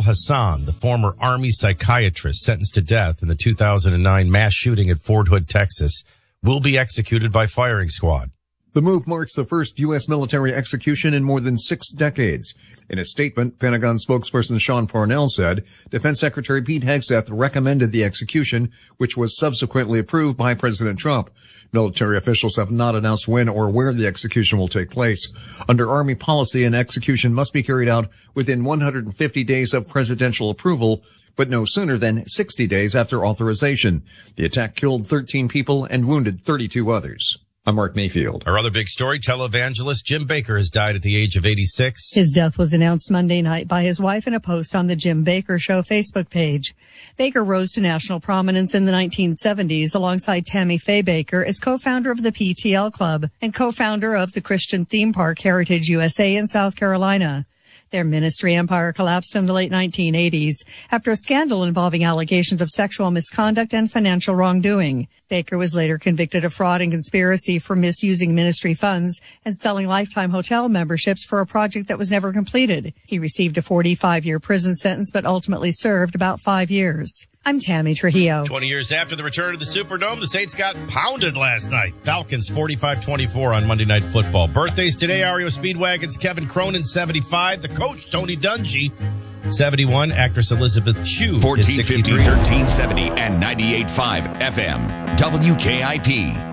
Hassan, the former Army psychiatrist sentenced to death in the 2009 mass shooting at Fort Hood, Texas, will be executed by firing squad. The move marks the first U.S. military execution in more than 6 decades. In a statement, Pentagon spokesperson Sean Parnell said Defense Secretary Pete Hegseth recommended the execution, which was subsequently approved by President Trump. Military officials have not announced when or where the execution will take place. Under Army policy, an execution must be carried out within 150 days of presidential approval, but no sooner than 60 days after authorization. The attack killed 13 people and wounded 32 others. I'm Mark Mayfield. Our other big story, televangelist Jim Bakker has died at the age of 86. His death was announced Monday night by his wife in a post on the Jim Bakker Show Facebook page. Bakker rose to national prominence in the 1970s alongside Tammy Faye Bakker as co-founder of the PTL Club and co-founder of the Christian theme park Heritage USA in South Carolina. Their ministry empire collapsed in the late 1980s after a scandal involving allegations of sexual misconduct and financial wrongdoing. Bakker was later convicted of fraud and conspiracy for misusing ministry funds and selling lifetime hotel memberships for a project that was never completed. He received a 45-year prison sentence but ultimately served about 5 years. I'm Tammy Trujillo. 20 years after the return of the Superdome, the Saints got pounded last night. Falcons 45-24 on Monday Night Football. Birthdays today, REO Speedwagon's Kevin Cronin, 75. The coach, Tony Dungy, 71. Actress Elizabeth Shue, 1450, 1370, and 98.5 FM. WKIP.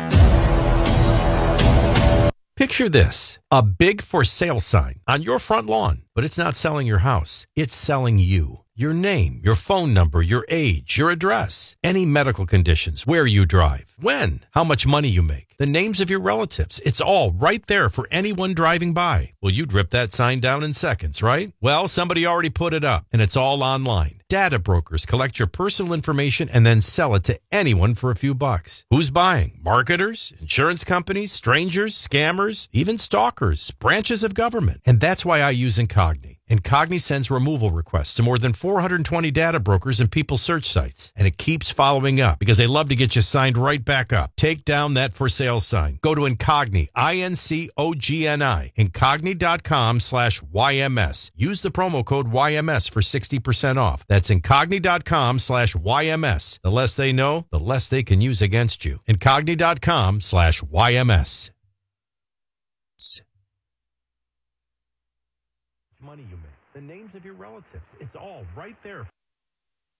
Picture this, a big for sale sign on your front lawn, but it's not selling your house. It's selling you. Your name, your phone number, your age, your address, any medical conditions, where you drive, when, how much money you make, the names of your relatives. It's all right there for anyone driving by. Well, you'd rip that sign down in seconds, right? Well, somebody already put it up, and it's all online. Data brokers collect your personal information and then sell it to anyone for a few bucks. Who's buying? Marketers, insurance companies, strangers, scammers, even stalkers, branches of government. And that's why I use Incogni. Incogni sends removal requests to more than 420 data brokers and people search sites. And it keeps following up because they love to get you signed right back up. Take down that for sale sign. Go to Incogni, INCOGNI, Incogni.com/YMS. Use the promo code YMS for 60% off. That's Incogni.com/YMS. The less they know, the less they can use against you. Incogni.com/YMS. Money you make, the names of your relatives, it's all right there.